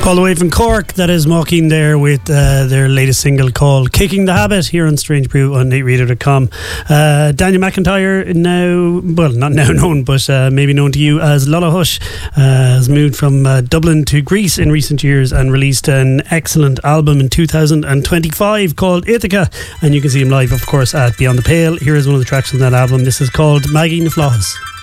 All the way from Cork, that is Mocking there with their latest single called Kicking the Habit here on Strange Brew on natereader.com. Daniel McIntyre, now, well, not now known, but maybe known to you as Lola Hush, has moved from Dublin to Greece in recent years and released an excellent album in 2025 called Ithaca, and you can see him live, of course, at Beyond the Pale. Here is one of the tracks from that album. This is called Maggie Na Fleadhas.